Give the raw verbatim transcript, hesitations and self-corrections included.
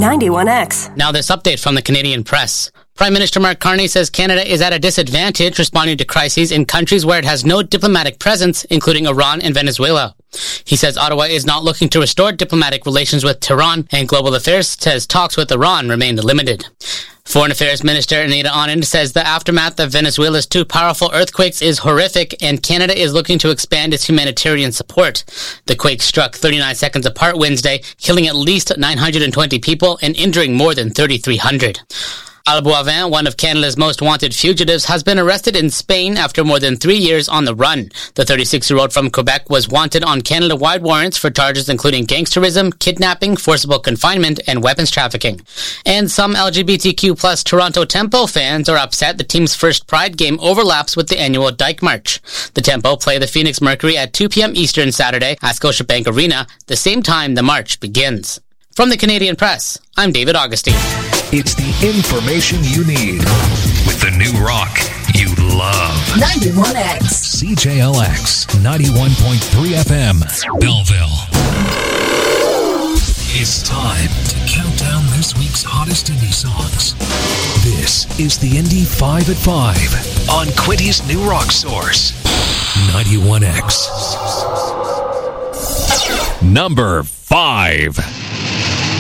ninety-one X. Now this update from the Canadian Press. Prime Minister Mark Carney says Canada is at a disadvantage responding to crises in countries where it has no diplomatic presence, including Iran and Venezuela. He says Ottawa is not looking to restore diplomatic relations with Tehran, and Global Affairs says talks with Iran remain limited. Foreign Affairs Minister Anita Anand says the aftermath of Venezuela's two powerful earthquakes is horrific, and Canada is looking to expand its humanitarian support. The quake struck thirty-nine seconds apart Wednesday, killing at least nine hundred twenty people and injuring more than thirty-three hundred. Al Boivin, one of Canada's most wanted fugitives, has been arrested in Spain after more than three years on the run. The thirty-six-year-old from Quebec was wanted on Canada-wide warrants for charges including gangsterism, kidnapping, forcible confinement, and weapons trafficking. And some L G B T Q plus Toronto Tempo fans are upset the team's first Pride game overlaps with the annual Dyke March. The Tempo play the Phoenix Mercury at two p.m. Eastern Saturday at Scotiabank Arena, the same time the march begins. From the Canadian Press, I'm David Augustine. It's the information you need with the new rock you love. ninety-one X. C J L X ninety-one point three F M, Belleville. It's time to count down this week's hottest indie songs. This is the Indie five at five on Quinty's New Rock Source. ninety-one X. Number five.